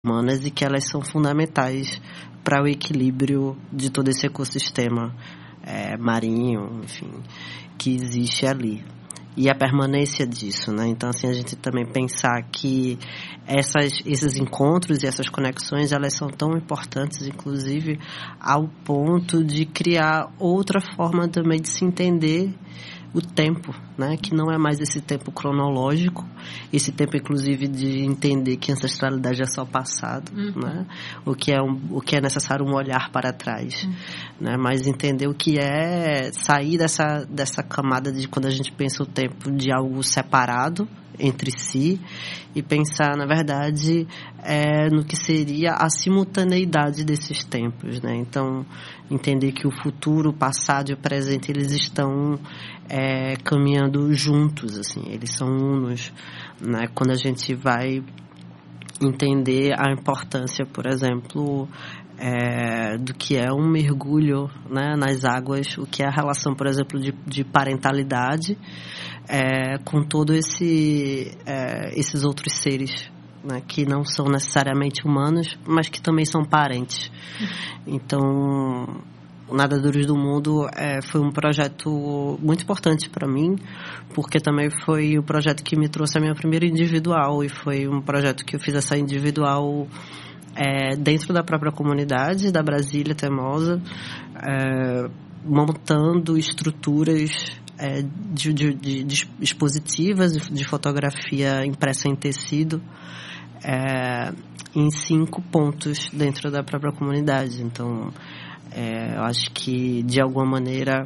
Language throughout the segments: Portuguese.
humanas e que elas são fundamentais para o equilíbrio de todo esse ecossistema marinho, enfim, que existe ali. E a permanência disso, né? Então, assim, a gente também pensar que esses encontros e essas conexões, elas são tão importantes, inclusive, ao ponto de criar outra forma também de se entender o tempo, né? Que não é mais esse tempo cronológico, esse tempo, inclusive, de entender que ancestralidade é só passado, né? O que é necessário um olhar para trás, né? Mas entender o que é sair dessa camada de quando a gente pensa o tempo de algo separado entre si e pensar, na verdade, no que seria a simultaneidade desses tempos, né? Então, entender que o futuro, o passado e o presente, eles estão caminhando juntos, assim, eles são unos, né? Quando a gente vai entender a importância, por exemplo, do que é um mergulho, né, nas águas, o que é a relação, por exemplo, de parentalidade com todos esses outros seres, né, que não são necessariamente humanos, mas que também são parentes. Então, o Nadadores do Mundo foi um projeto muito importante para mim, porque também foi o projeto que me trouxe a minha primeira individual, e foi um projeto que eu fiz essa individual dentro da própria comunidade da Brasília Teimosa, montando estruturas de expositivas de fotografia impressa em tecido em 5 pontos dentro da própria comunidade. Então, eu acho que, de alguma maneira,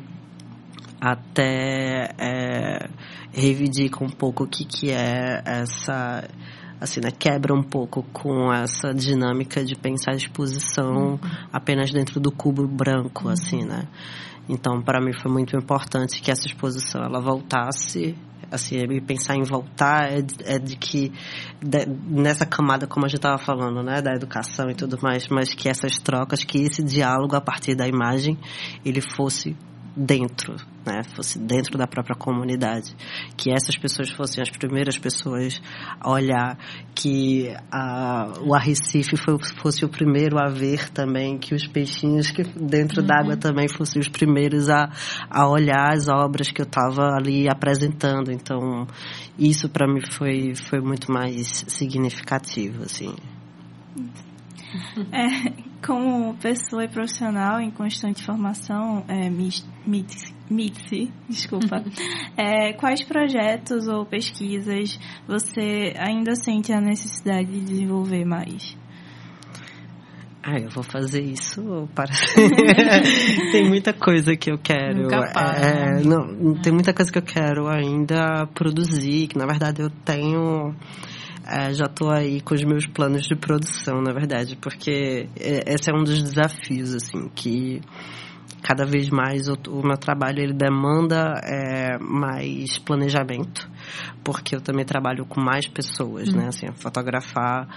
até reivindica um pouco o que é essa... assim, né, quebra um pouco com essa dinâmica de pensar a exposição apenas dentro do cubo branco, assim, né? Então, para mim foi muito importante que essa exposição ela voltasse, assim, e pensar em voltar de que nessa camada, como a gente estava falando, né, da educação e tudo mais, mas que essas trocas, que esse diálogo a partir da imagem, ele fosse dentro, né, fosse dentro da própria comunidade, que essas pessoas fossem as primeiras pessoas a olhar, que o Arrecife fosse o primeiro a ver também, que os peixinhos que dentro d'água também fossem os primeiros a olhar as obras que eu estava ali apresentando. Então, isso para mim foi muito mais significativo, assim. Como pessoa e profissional em constante formação, Mitzi, desculpa, quais projetos ou pesquisas você ainda sente a necessidade de desenvolver mais? Eu vou fazer isso para... Tem muita coisa que eu quero. Nunca para. Tem muita coisa que eu quero ainda produzir, que na verdade eu tenho... já estou aí com os meus planos de produção, na verdade, porque esse é um dos desafios, assim, que cada vez mais o meu trabalho ele demanda mais planejamento, porque eu também trabalho com mais pessoas, né? Assim, fotografar,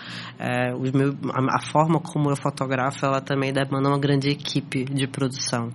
a forma como eu fotografo, ela também demanda uma grande equipe de produção.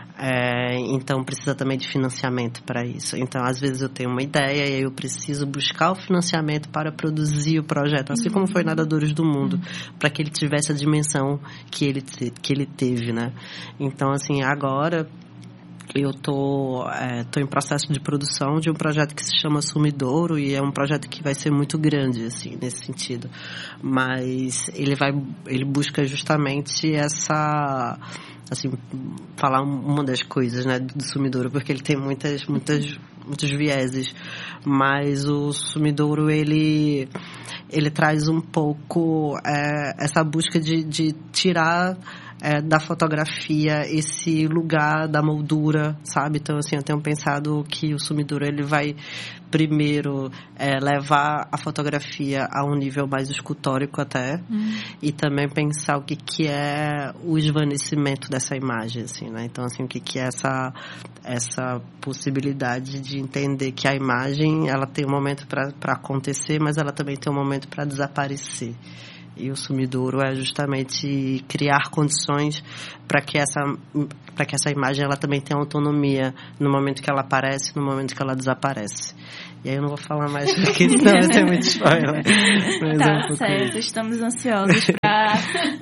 Então precisa também de financiamento para isso. Então às vezes eu tenho uma ideia e aí eu preciso buscar o financiamento para produzir o projeto, assim como foi Nadadores do Mundo, para que ele tivesse a dimensão que ele teve, né? Então, assim, agora eu tô em processo de produção de um projeto que se chama Sumidouro, e é um projeto que vai ser muito grande, assim, nesse sentido, mas ele busca justamente essa, assim, falar uma das coisas, né, do Sumidouro, porque ele tem muitos vieses, mas o Sumidouro ele traz um pouco essa busca de tirar da fotografia esse lugar da moldura, sabe? Então, assim, eu tenho pensado que o Sumidouro ele vai primeiro levar a fotografia a um nível mais escultórico até, e também pensar o que é o esvanecimento dessa imagem, assim, né? Então, assim, o que é essa possibilidade de entender que a imagem ela tem um momento para acontecer, mas ela também tem um momento para desaparecer. E o sumidouro é justamente criar condições para que essa imagem ela também tenha autonomia no momento que ela aparece, no momento que ela desaparece. E aí eu não vou falar mais, porque senão vai ser muito spoiler. Tá certo, estamos ansiosos para,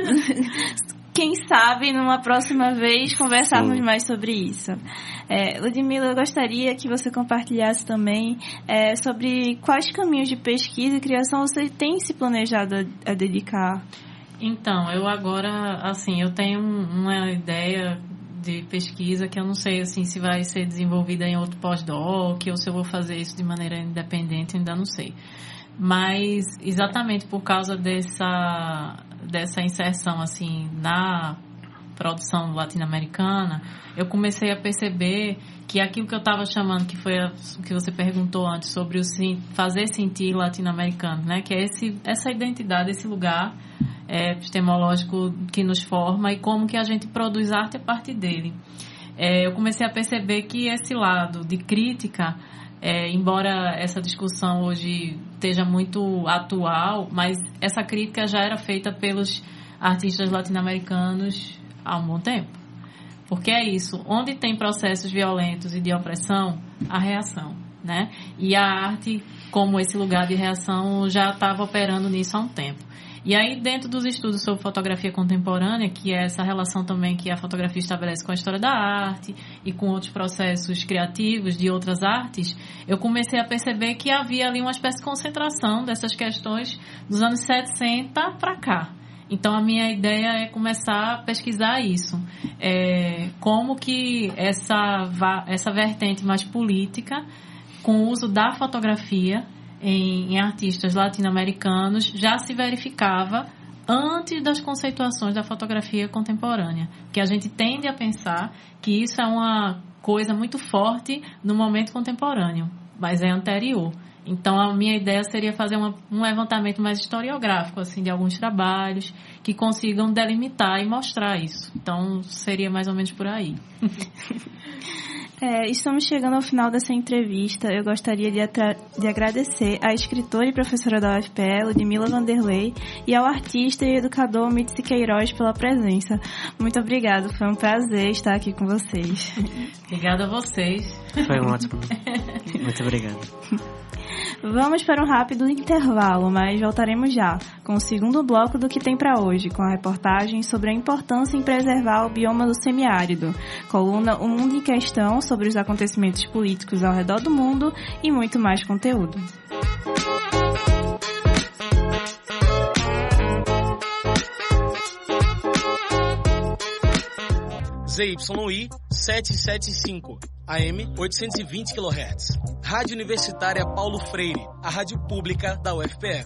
quem sabe, numa próxima vez, conversarmos mais sobre isso. Ludmila, eu gostaria que você compartilhasse também sobre quais caminhos de pesquisa e criação você tem se planejado a dedicar. Então, eu agora, assim, eu tenho uma ideia de pesquisa que eu não sei, assim, se vai ser desenvolvida em outro pós-doc ou se eu vou fazer isso de maneira independente, ainda não sei. Mas, exatamente por causa dessa inserção, assim, na produção latino-americana, eu comecei a perceber que aquilo que eu estava chamando, que foi o que você perguntou antes, sobre fazer sentir latino-americano, né? Que é essa identidade, esse lugar epistemológico que nos forma e como que a gente produz arte a partir dele. Eu comecei a perceber que esse lado de crítica, embora essa discussão hoje esteja muito atual, mas essa crítica já era feita pelos artistas latino-americanos há um bom tempo. Porque é isso, onde tem processos violentos e de opressão, a reação, né? E a arte, como esse lugar de reação, já estava operando nisso há um tempo. E aí, dentro dos estudos sobre fotografia contemporânea, que é essa relação também que a fotografia estabelece com a história da arte e com outros processos criativos de outras artes, eu comecei a perceber que havia ali uma espécie de concentração dessas questões dos anos 70 para cá. Então, a minha ideia é começar a pesquisar isso. Como que essa vertente mais política, com o uso da fotografia em artistas latino-americanos, já se verificava antes das conceituações da fotografia contemporânea. Que a gente tende a pensar que isso é uma coisa muito forte no momento contemporâneo, mas é anterior. Então, a minha ideia seria fazer um levantamento mais historiográfico, assim, de alguns trabalhos que consigam delimitar e mostrar isso. Então, seria mais ou menos por aí. Estamos chegando ao final dessa entrevista. Eu gostaria de agradecer à escritora e professora da UFPE, Ludmila Vanderlei, e ao artista e educador Mitsi Queiroz pela presença. Muito obrigada, foi um prazer estar aqui com vocês. Obrigada a vocês. Foi ótimo. Muito obrigado. Vamos para um rápido intervalo, mas voltaremos já, com o segundo bloco do Que Tem Pra Hoje, com a reportagem sobre a importância em preservar o bioma do semiárido, coluna O Mundo em Questão sobre os acontecimentos políticos ao redor do mundo e muito mais conteúdo. ZYI 775, AM 820 kHz. Rádio Universitária Paulo Freire, a rádio pública da UFPE.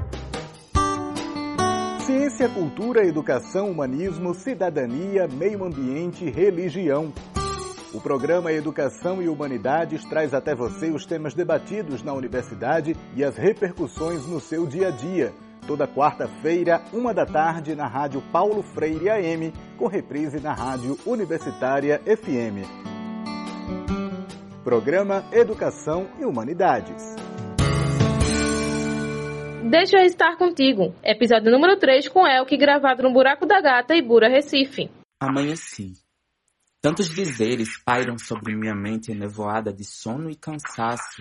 Ciência, cultura, educação, humanismo, cidadania, meio ambiente, religião. O programa Educação e Humanidades traz até você os temas debatidos na universidade e as repercussões no seu dia a dia. Toda quarta-feira, 13h, na Rádio Paulo Freire AM, com reprise na Rádio Universitária FM. Programa Educação e Humanidades. Deixa eu estar contigo. Episódio número 3 com Elke, gravado no Buraco da Gata, Ibura, Recife. Amanheci. Tantos dizeres pairam sobre minha mente enevoada de sono e cansaço.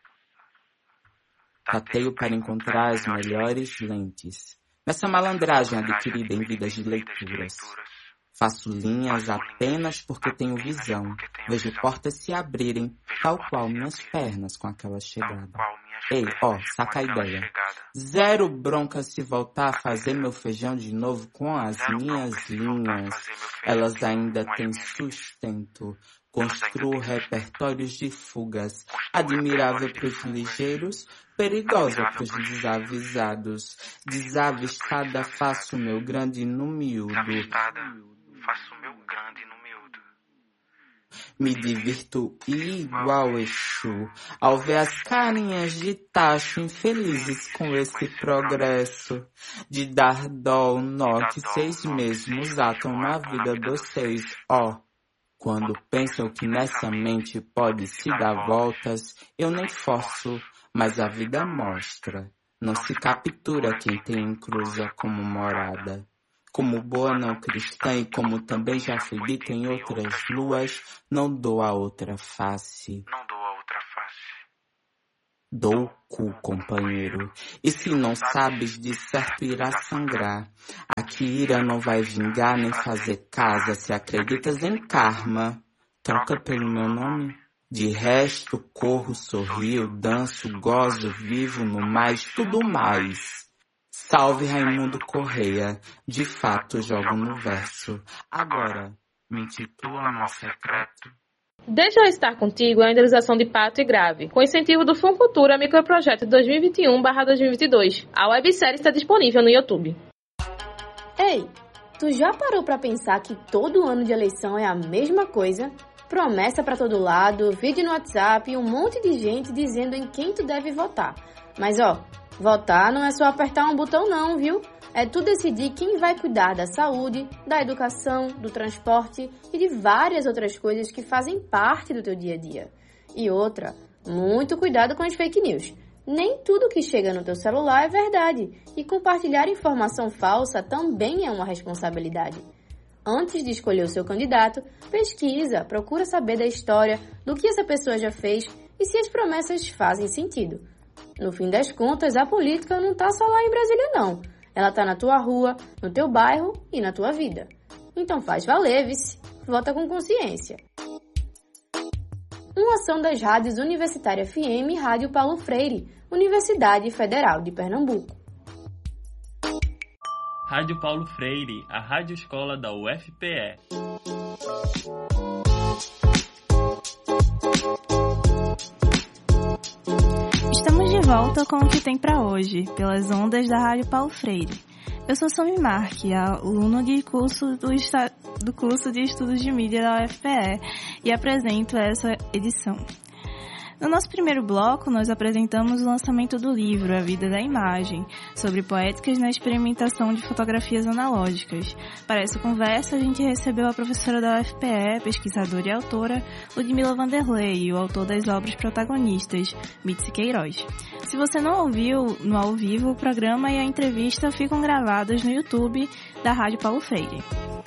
Tateio para encontrar as melhores lentes nessa malandragem adquirida em vidas de leituras. Faço linhas apenas porque tenho visão. Vejo portas se abrirem, tal qual minhas pernas com aquela chegada. Ei, saca a ideia. Zero bronca se voltar a fazer meu feijão de novo com as minhas linhas. Elas ainda têm sustento. Construo repertórios de fugas, admirável para os ligeiros, perigosa para os desavisados. Desavistada faço meu grande no miúdo. Me divirto igual Exu, ao ver as carinhas de tacho infelizes com esse progresso, de dar dó ao nó que vocês mesmos atam na vida de vocês, Quando pensam que nessa mente pode se dar voltas, eu nem forço, mas a vida mostra. não se captura quem tem encruza como morada. Como boa não cristã e como também já fui dita em outras luas, não dou a outra face. Dou o cu, companheiro. E se não sabes, de certo irá sangrar. Aqui ira não vai vingar nem fazer casa. Se acreditas em karma, troca pelo meu nome. De resto, corro, sorrio, danço, gozo, vivo no mais, tudo mais. Salve Raimundo Correia, de fato jogo no verso. Agora, me intitula no secreto. Deixa eu estar contigo é a indenização de Pato e Grave, com incentivo do Funcultura Microprojeto 2021/2022. A websérie está disponível no YouTube. Ei, tu já parou pra pensar que todo ano de eleição é a mesma coisa? Promessa pra todo lado, vídeo no WhatsApp e um monte de gente dizendo em quem tu deve votar. Mas votar não é só apertar um botão não, viu? É tu decidir quem vai cuidar da saúde, da educação, do transporte e de várias outras coisas que fazem parte do teu dia a dia. E outra, muito cuidado com as fake news. Nem tudo que chega no teu celular é verdade. E compartilhar informação falsa também é uma responsabilidade. Antes de escolher o seu candidato, pesquisa, procura saber da história, do que essa pessoa já fez e se as promessas fazem sentido. No fim das contas, a política não está só lá em Brasília, não. Ela está na tua rua, no teu bairro e na tua vida. Então faz valer, vice. Vota com consciência. Uma ação das rádios Universitária FM e Rádio Paulo Freire, Universidade Federal de Pernambuco. Rádio Paulo Freire, a rádio escola da UFPE. Estamos de volta com o que tem para hoje, pelas ondas da Rádio Paulo Freire. Eu sou Somi Marque, aluno do curso de Estudos de Mídia da UFPE e apresento essa edição. No nosso primeiro bloco, nós apresentamos o lançamento do livro A Vida da Imagem, sobre poéticas na experimentação de fotografias analógicas. Para essa conversa, a gente recebeu a professora da UFPE, pesquisadora e autora, Ludmila Vanderlei, e o autor das obras protagonistas, Mitzi Queiroz. Se você não ouviu no ao vivo, o programa e a entrevista ficam gravados no YouTube da Rádio Paulo Freire.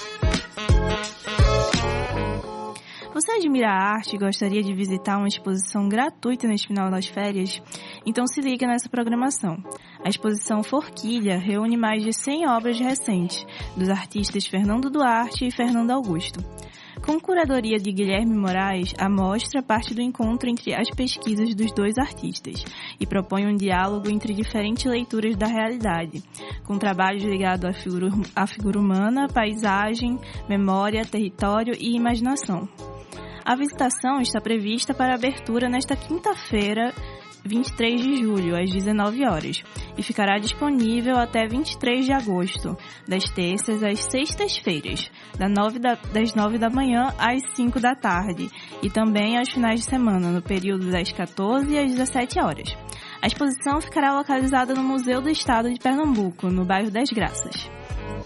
Você admira a arte e gostaria de visitar uma exposição gratuita neste final das férias? Então se liga nessa programação. A exposição Forquilha reúne mais de 100 obras recentes, dos artistas Fernando Duarte e Fernando Augusto. Com curadoria de Guilherme Moraes, a mostra parte do encontro entre as pesquisas dos dois artistas e propõe um diálogo entre diferentes leituras da realidade, com trabalhos ligados à figura humana, paisagem, memória, território e imaginação. A visitação está prevista para abertura nesta quinta-feira, 23 de julho, às 19 horas, e ficará disponível até 23 de agosto, das terças às sextas-feiras, das 9 da manhã às 5 da tarde, e também aos finais de semana, no período das 14 às 17 horas. A exposição ficará localizada no Museu do Estado de Pernambuco, no bairro das Graças.